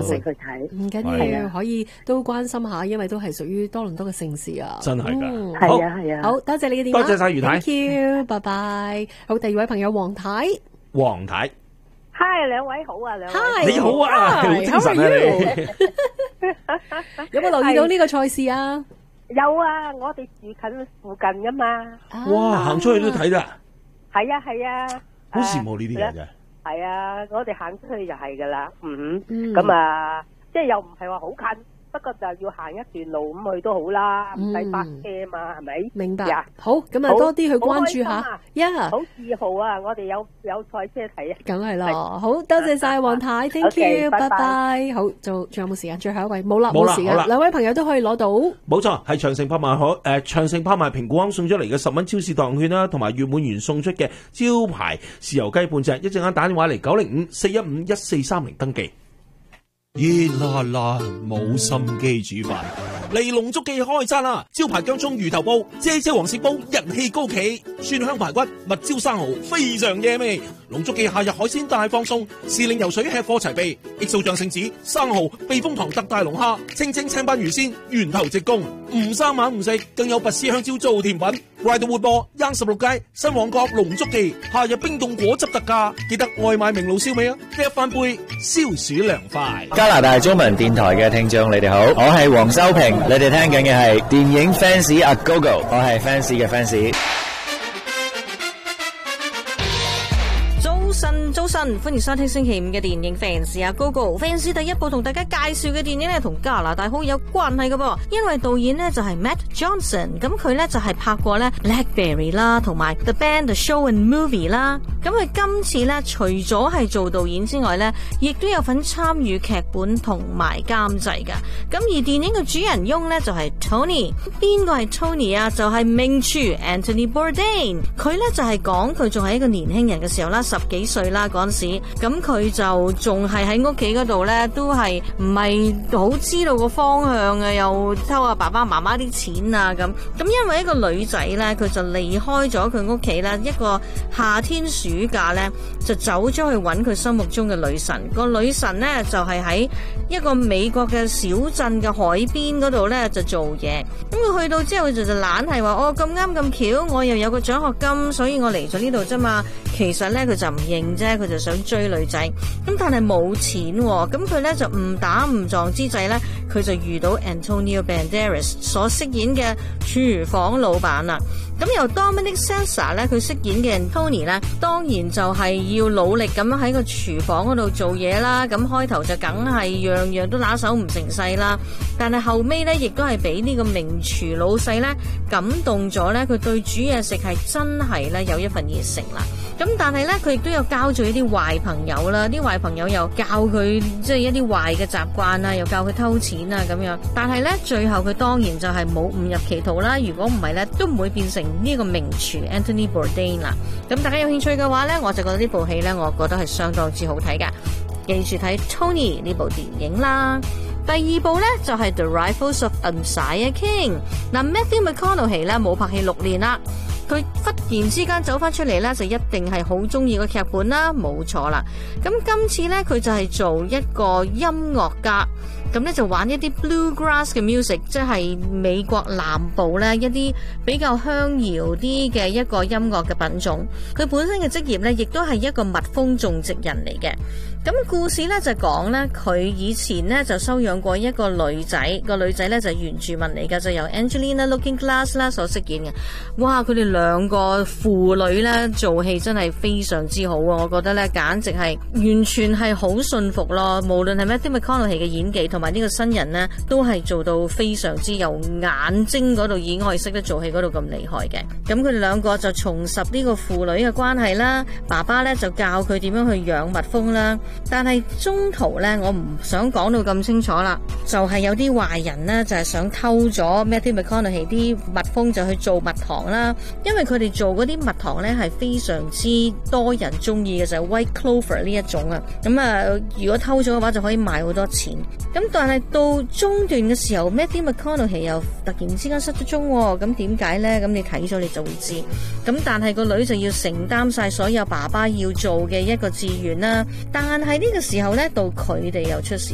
會去睇。 唔緊要，可以都關心下，因為都係屬於多倫多嘅盛事啊。 真係㗎。 係啊係啊。 好多謝你嘅電話， 多謝晒余太。 Thank you，拜拜。好，第二位朋友黃太。 黃太。 Hi， 兩位好啊，兩位。 Hi， 你好啊，好精神啊你。 有冇留意到呢個賽事啊？ 有啊，我哋住近附近噶嘛。 哇，行出去都睇啦。 係啊係啊。 好羨慕呢啲人嘅。 係啊，我哋行出去就係噶啦。咁啊，即係又唔係話好近。不過就要行一段路咁去都好啦，唔使泊車嘛，係咪？ 明白。好，咁啊多啲去關注下。 好自豪啊！我哋有賽車睇啊！ 梗係啦，好多謝晒黃太 ，thank you，拜拜。好，仲有冇時間？最後一位冇啦，冇時間。兩位朋友都可以攞到。冇錯，係長城拍賣長城拍賣評估行送出嚟嘅10蚊超市檔券啦，同埋月滿元送出嘅招牌豉油雞半隻。一陣間打電話嚟905-415-1430登記。 熱辣辣冇心機煮飯，嚟龍足記開餐啦！招牌薑蔥魚頭煲、姐姐黃鱔煲人氣高企，蒜香排骨、蜜椒生蠔非常惹味。龍足記夏日海鮮大放送，時令游水吃貨齊備，XO醬聖子、生蠔、避風塘特大龍蝦、清蒸青斑魚鮮、源頭直供，唔生猛唔食，更有拔絲香蕉做甜品。來到活播16街新旺角龍足記，夏日冰凍果汁特價，記得外賣明爐燒味啊！一翻杯消暑涼快。 加拿大中文電台嘅聽眾，你哋好，我係黃修平，你哋聽緊嘅係電影 fans A Go-Go， 我係 fans 嘅 fans。 早晨，歡迎收聽星期五嘅電影 fans A Go-Go。fans 第一部同大家介紹嘅電影呢，同加拿大好有關係嘅噃，因為導演呢就係 Matt Johnson， 咁佢呢就係拍過呢 Blackberry 啦，同埋 The Band、The Show and Movie 啦。咁佢今次呢，除咗係做導演之外呢，亦都有份參與劇本同埋監製嘅。咁而電影嘅主人翁呢，就係 Tony， 邊個係 Tony 啊？就係名廚 Anthony Bourdain。佢呢就係講佢仲係一個年輕人嘅時候啦，10幾歲啦嗰陣時，咁佢就仲係喺屋企嗰度呢，都係唔係好知道個方向嘅，又偷阿爸爸媽媽啲錢啊咁。因為一個女仔呢，佢就離開咗佢屋企啦，一個夏天暑假呢，就走咗去揾佢心目中嘅女神。個女神呢，就係喺一個美國嘅小鎮嘅海邊嗰度呢，就做嘢。咁佢去到之後，佢就懶係話哦，咁啱咁巧，我又有個獎學金，所以我嚟咗呢度啫嘛。其實呢，佢就唔認啫，佢就想追女仔。咁但係冇錢喎，咁佢呢就誤打誤撞之際呢，佢就遇到 Antonio Banderas 所飾演嘅廚房老闆啦。咁由 Dominic Sessa 咧，佢飾演嘅 Tony 咧，當然就係要努力咁樣喺個廚房嗰度做嘢啦。咁開頭就梗係樣樣都拿手唔成勢啦，但係後尾咧，亦都係俾呢個名廚老細咧感動咗咧，佢對煮嘢食係真係咧有一份熱誠啦。咁但係咧，佢亦都有交咗一啲壞朋友啦，啲壞朋友又教佢即係一啲壞嘅習慣啊，又教佢偷錢啊咁樣。但係咧，最後佢當然就係冇誤入歧途啦。如果唔係咧，都唔會變成呢個名廚 Anthony Bourdain 啦。咁大家有興趣嘅話咧，我就覺得呢部戲咧，我覺得係相當之好睇噶。記住睇 Tony 呢部電影啦。第二部咧就係 The Rifles of Isaiah King。嗱 Matthew McConaughey 咧冇拍戲6年啦。佢忽然之間走翻出嚟咧，就一定係好中意個劇本啦，冇錯啦。咁今次咧，佢就係做一個音樂家，咁咧就玩一啲 bluegrass 嘅 music， 即係美國南部咧一啲比較鄉謠啲嘅一個音樂嘅品種。佢本身嘅職業咧，亦都係一個蜜蜂種植人嚟嘅。咁故事咧就講咧，佢以前咧就收養過一個女仔，個女仔咧就係原住民嚟嘅，就由 Angelina Looking Glass 啦所飾演嘅。哇！佢哋兩個父女咧做戲真係非常之好啊！我覺得咧簡直係完全係好信服咯。無論係 Matthew McConaughey 嘅演技同埋呢個新人咧，都係做到非常之由眼睛嗰度已經可以識得做戲嗰度咁厲害嘅。咁佢哋兩個就重拾呢個父女嘅關係啦。爸爸咧就教佢點樣去養蜜蜂啦。但係中途咧，我唔想講到咁清楚啦，就係有啲壞人呢，就係想偷咗 Matthew McConaughey 啲蜜蜂就去做蜜糖啦。因為佢哋做嗰啲蜜糖咧係非常之多人中意嘅，就係 White Clover 呢一種啊。咁啊，如果偷咗嘅話就可以賣好多錢。咁但係到中段嘅時候 Matthew McConaughey 又突然之間失咗蹤喎。咁點解咧？咁你睇咗你就會知。咁但係個女就要承擔晒所有爸爸要做嘅一個志願啦。但係呢個時候咧，到佢哋又出事。